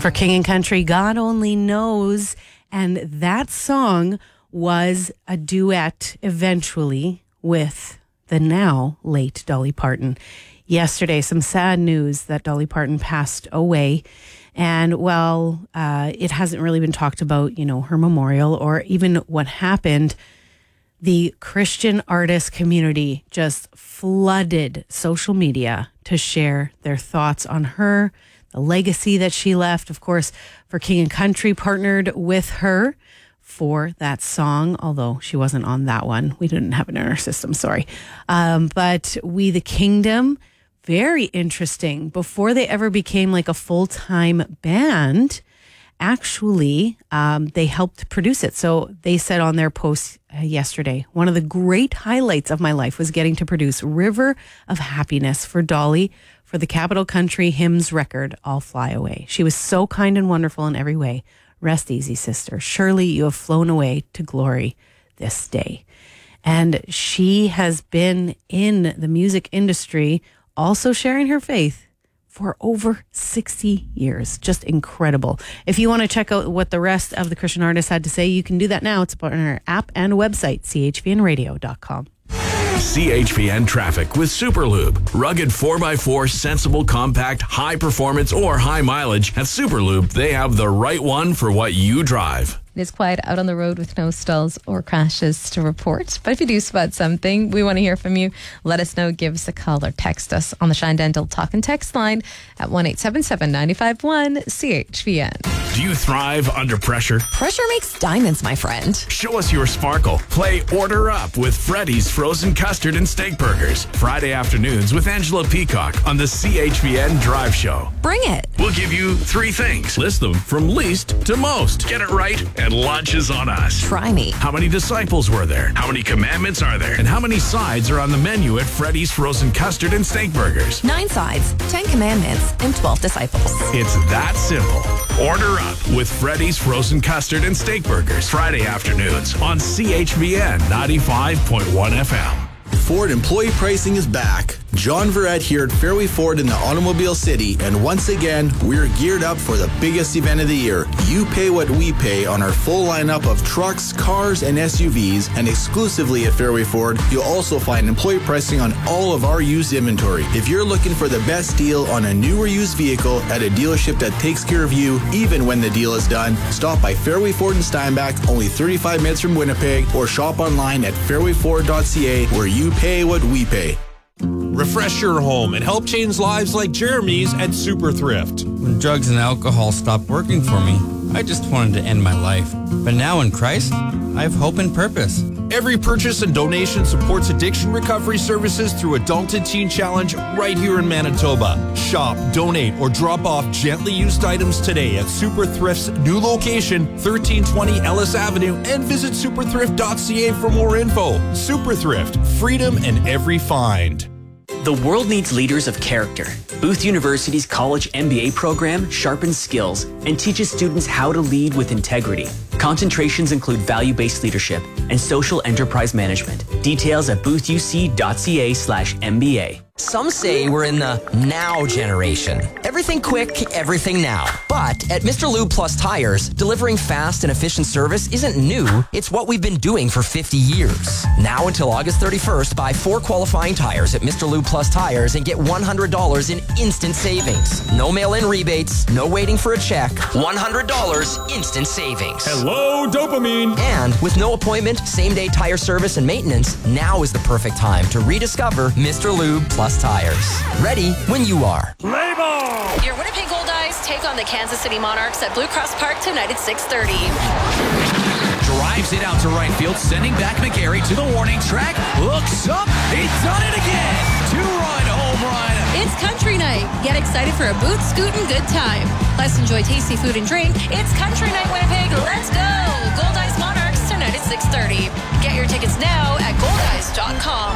For King and Country, God Only Knows. And that song was a duet eventually with the now late Dolly Parton. Yesterday, some sad news that Dolly Parton passed away. And while it hasn't really been talked about, her memorial or even what happened, the Christian artist community just flooded social media to share their thoughts on her, the legacy that she left. Of course, For King and Country partnered with her for that song, although she wasn't on that one. We didn't have it in our system, sorry. But We the Kingdom, very interesting. Before they ever became like a full-time band, actually, they helped produce it. So they said on their post yesterday, one of the great highlights of my life was getting to produce River of Happiness for Dolly for the Capital Country Hymns record, I'll Fly Away. She was so kind and wonderful in every way. Rest easy, sister. Surely you have flown away to glory this day. And she has been in the music industry, also sharing her faith for over 60 years. Just incredible. If you want to check out what the rest of the Christian artists had to say, you can do that now. It's on our app and website, chvnradio.com. CHVN Traffic with Superlube. Rugged 4x4, sensible, compact, high performance, or high mileage. At Superlube, they have the right one for what you drive. It is quiet out on the road with no stalls or crashes to report. But if you do spot something, we want to hear from you. Let us know. Give us a call or text us on the Shine Dental Talk and Text line at 1-877-951-CHVN. Do you thrive under pressure? Pressure makes diamonds, my friend. Show us your sparkle. Play Order Up with Freddy's Frozen Custard and Steak Burgers. Friday afternoons with Angela Peacock on the CHVN Drive Show. Bring it. We'll give you 3 things. List them from least to most. Get it right and lunch is on us. Try me. How many disciples were there? How many commandments are there? And how many sides are on the menu at Freddy's Frozen Custard and Steak Burgers? 9 sides, 10 commandments, and 12 disciples. It's that simple. Order up with Freddy's Frozen Custard and Steak Burgers. Friday afternoons on CHVN 95.1 FM. Ford employee pricing is back. John Verrett here at Fairway Ford in the Automobile City, and once again, we're geared up for the biggest event of the year. You pay what we pay on our full lineup of trucks, cars, and SUVs, and exclusively at Fairway Ford, you'll also find employee pricing on all of our used inventory. If you're looking for the best deal on a new or used vehicle at a dealership that takes care of you, even when the deal is done, stop by Fairway Ford in Steinbach, only 35 minutes from Winnipeg, or shop online at fairwayford.ca, where you pay what we pay. Refresh your home and help change lives like Jeremy's at Super Thrift. When drugs and alcohol stopped working for me, I just wanted to end my life. But now in Christ, I have hope and purpose. Every purchase and donation supports addiction recovery services through Adult and Teen Challenge right here in Manitoba. Shop, donate, or drop off gently used items today at Super Thrift's new location, 1320 Ellis Avenue, and visit superthrift.ca for more info. Super Thrift, freedom in every find. The world needs leaders of character. Booth University's college MBA program sharpens skills and teaches students how to lead with integrity. Concentrations include value-based leadership and social enterprise management. Details at boothUC.ca/MBA. Some say we're in the now generation. Everything quick, everything now. But at Mr. Lube Plus Tires, delivering fast and efficient service isn't new. It's what we've been doing for 50 years. Now until August 31st, buy 4 qualifying tires at Mr. Lube Plus Tires and get $100 in instant savings. No mail-in rebates, no waiting for a check. $100 instant savings. Hello, dopamine. And with no appointment, same-day tire service and maintenance, now is the perfect time to rediscover Mr. Lube Plus Tires. Ready when you are. Play ball! Your Winnipeg Gold Eyes take on the Kansas City Monarchs at Blue Cross Park tonight at 6:30. Drives it out to right field, sending back McGarry to the warning track. Looks up. He's done it again. 2-run home run. It's country night. Get excited for a boot, scoot, and good time. Let's enjoy tasty food and drink. It's country night, Winnipeg. Let's go. Gold Eyes Monarchs tonight at 6:30. Get your tickets now at goldeyes.com.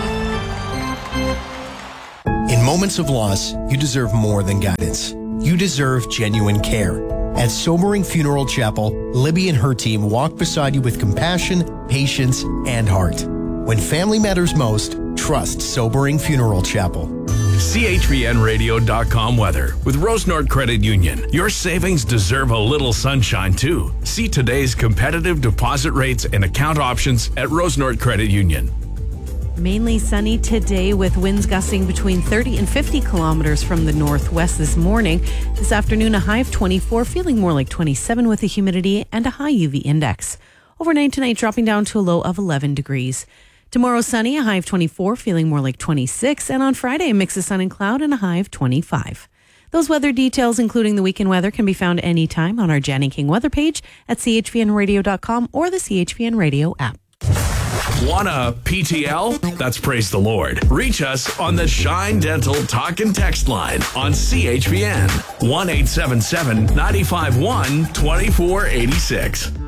In moments of loss, you deserve more than guidance. You deserve genuine care. At Sobering Funeral Chapel, Libby and her team walk beside you with compassion, patience, and heart. When family matters most, trust Sobering Funeral Chapel. CHVNradio.com weather. With Rose North Credit Union, your savings deserve a little sunshine too. See today's competitive deposit rates and account options at Rose North Credit Union. Mainly sunny today with winds gusting between 30 and 50 kilometers from the northwest this morning. This afternoon, a high of 24, feeling more like 27 with a humidity and a high UV index. Overnight tonight, dropping down to a low of 11 degrees. Tomorrow, sunny, a high of 24, feeling more like 26. And on Friday, a mix of sun and cloud and a high of 25. Those weather details, including the weekend weather, can be found anytime on our Janny King weather page at chvnradio.com or the CHVN Radio app. Want a PTL? That's praise the Lord. Reach us on the Shine Dental Talk and Text line on CHVN 1-877-951-2486.